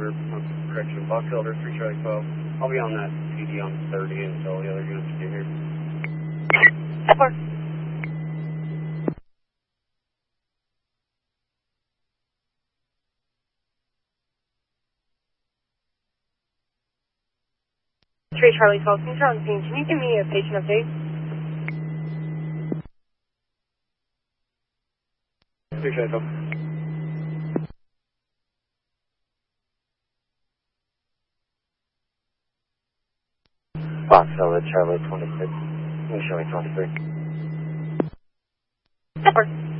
Boulder, correction, Box Elder, 3 Charlie 12. I'll be on that PD on 30 until the other units get here. F4. Charlie 12, since you're on scene, can you give me a patient update? 3 Charlie 12. Box Elder, Charlie 26, Charlie 23. F4.